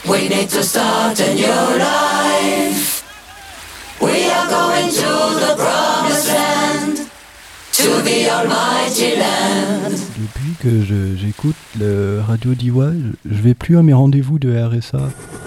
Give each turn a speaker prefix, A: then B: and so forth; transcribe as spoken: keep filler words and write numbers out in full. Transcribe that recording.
A: We need to start a new life. We are going to the promised land, to the almighty land.
B: Depuis que je, j'écoute le radio d'Iwa, je, je vais plus à mes rendez-vous de R S A.